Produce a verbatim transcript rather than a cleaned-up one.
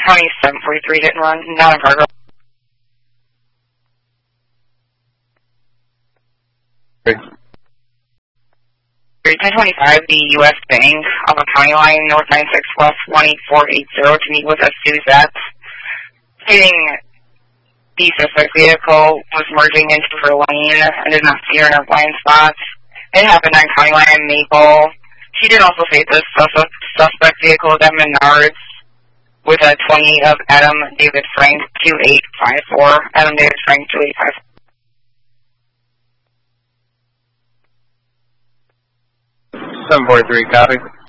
County seven forty-three hit and run, not in cargo. ten twenty-five, the U S Bank off of County Line, North ninety-six West one eight four eight zero to meet with a Suzette. Stating the suspect vehicle was merging into her lane and did not see her in her blind spot. It happened on County Line in Maple. She did also say this suspect, suspect vehicle was at Menards with a twenty-eight of Adam David Frank two eight five four. Adam David Frank two eight five four. seven forty-three, copy.